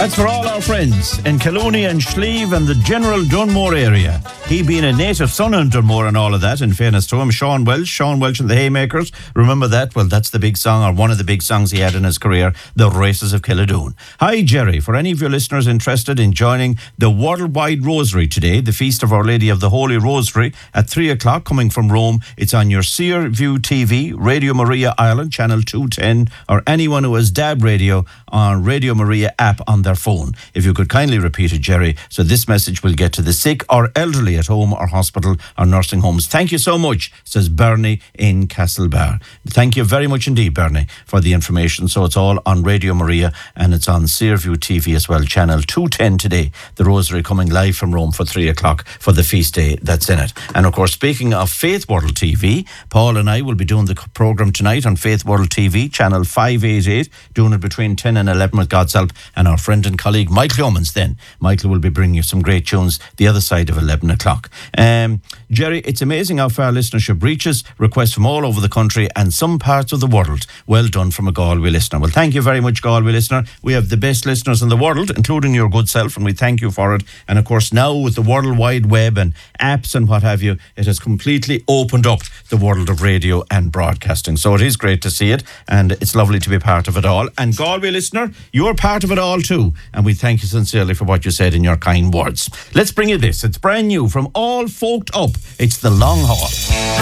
That's for all our friends in Killooney and Slieve and the general Dunmore area. He being a native son in Dunmore and all of that, in fairness to him. Sean Welch and the Haymakers. Remember that? Well, that's the big song, or one of the big songs he had in his career, The Races of Killadoon. Hi, Jerry. For any of your listeners interested in joining the Worldwide Rosary today, the Feast of Our Lady of the Holy Rosary at 3 o'clock coming from Rome, it's on your Sear View TV, Radio Maria Ireland, channel 210, or anyone who has DAB radio on Radio Maria app on their phone. If you could kindly repeat it, Jerry, so this message will get to the sick or elderly at home or hospital or nursing homes. Thank you so much, says Bernie in Castlebar. Thank you very much indeed, Bernie, for the information. So it's all on Radio Maria and it's on Searview TV as well, channel 210 today. The Rosary coming live from Rome for 3 o'clock for the feast day that's in it. And of course, speaking of Faith World TV, Paul and I will be doing the programme tonight on Faith World TV, channel 588, doing it between 10 and 11 with God's help, and our friend and colleague Michael Yeomans then. Michael will be bringing you some great tunes the other side of 11 o'clock. Jerry, it's amazing how far listenership reaches, requests from all over the country and some parts of the world. Well done from a Galway listener. Well, thank you very much, Galway listener. We have the best listeners in the world, including your good self, and we thank you for it. And of course, now with the World Wide Web and apps and what have you, it has completely opened up the world of radio and broadcasting. So it is great to see it, and it's lovely to be part of it all. And Galway listener, you're part of it all too. And we thank you sincerely for what you said in your kind words. Let's bring you this. It's brand new from All Folked Up. It's The Long Haul.